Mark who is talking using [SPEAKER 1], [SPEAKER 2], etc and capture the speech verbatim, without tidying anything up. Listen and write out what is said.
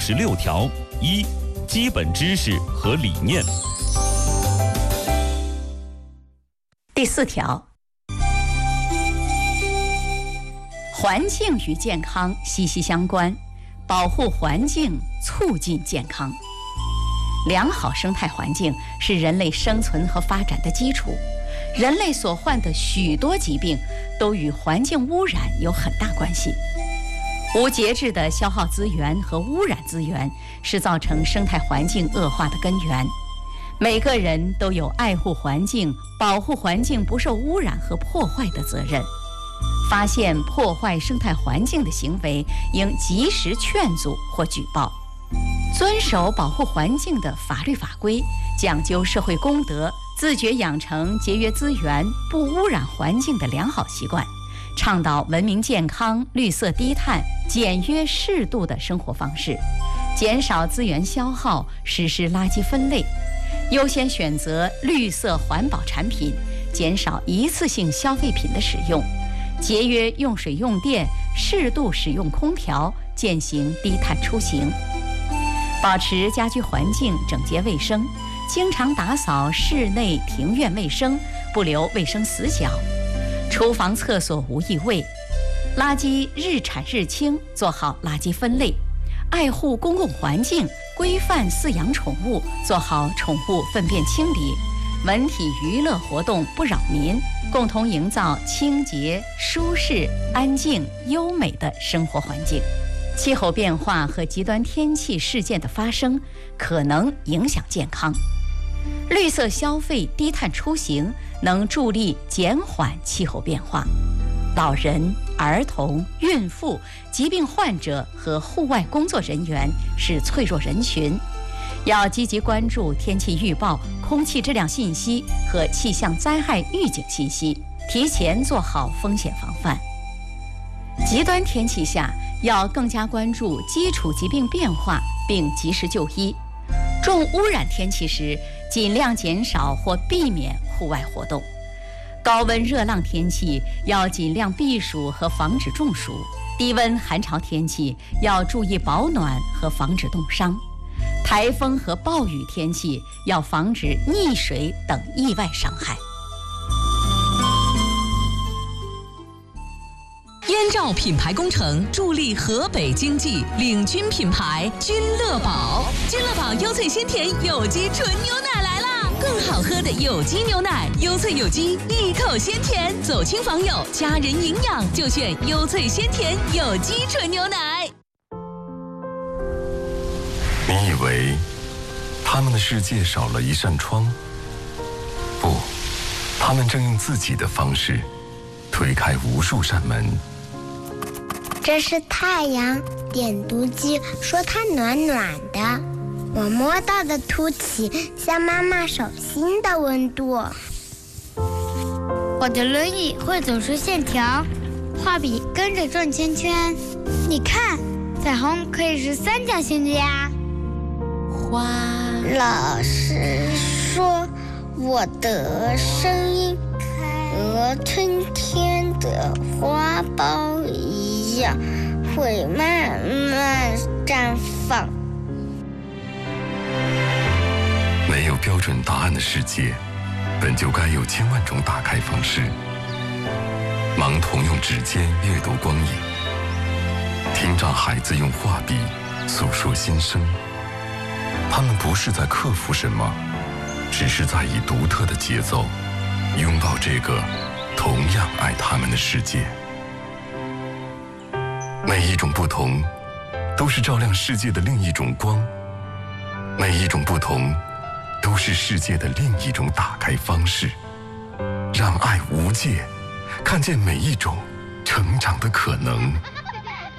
[SPEAKER 1] 十六条。一、基本知识和理念。
[SPEAKER 2] 第四条，环境与健康息息相关，保护环境促进健康。良好生态环境是人类生存和发展的基础，人类所患的许多疾病都与环境污染有很大关系。无节制的消耗资源和污染资源是造成生态环境恶化的根源。每个人都有爱护环境、保护环境不受污染和破坏的责任。发现破坏生态环境的行为，应及时劝阻或举报。遵守保护环境的法律法规，讲究社会公德，自觉养成节约资源、不污染环境的良好习惯，倡导文明健康、绿色低碳、简约适度的生活方式，减少资源消耗，实施垃圾分类，优先选择绿色环保产品，减少一次性消费品的使用，节约用水用电，适度使用空调，践行低碳出行。保持家居环境整洁卫生，经常打扫室内庭院卫生，不留卫生死角，厨房厕所无异味，垃圾日产日清，做好垃圾分类，爱护公共环境，规范饲养宠物，做好宠物粪便清理，文体娱乐活动不扰民，共同营造清洁、舒适、安静、优美的生活环境。气候变化和极端天气事件的发生可能影响健康，绿色消费、低碳出行能助力减缓气候变化。老人、儿童、孕妇、疾病患者和户外工作人员是脆弱人群，要积极关注天气预报、空气质量信息和气象灾害预警信息，提前做好风险防范。极端天气下，要更加关注基础疾病变化，并及时就医。重污染天气时，尽量减少或避免户外活动。高温热浪天气要尽量避暑和防止中暑，低温寒潮天气要注意保暖和防止冻伤。台风和暴雨天气要防止溺水等意外伤害。
[SPEAKER 3] 燕赵品牌工程助力河北经济，领军品牌君乐宝。君乐宝优萃鲜甜有机纯牛奶来啦！更好喝的有机牛奶，优萃有机，一口鲜甜，走亲访友，家人营养就选优萃鲜甜有机纯牛奶。
[SPEAKER 4] 你以为他们的世界少了一扇窗？不，他们正用自己的方式推开无数扇门。
[SPEAKER 5] 这是太阳，点读机说它暖暖的，我摸到的凸起像妈妈手心的温度。
[SPEAKER 6] 我的轮椅会走出线条，画笔跟着转圈圈。你看，彩虹可以是三角形的呀。
[SPEAKER 5] 花，老师说我的声音和春天的花苞一样，会慢慢绽放。
[SPEAKER 4] 没有标准答案的世界，本就该有千万种打开方式。盲童用指尖阅读光影，听障孩子用画笔诉说心声。他们不是在克服什么，只是在以独特的节奏拥抱这个同样爱他们的世界。每一种不同都是照亮世界的另一种光，每一种不同都是世界的另一种打开方式。让爱无界，看见每一种成长的可能。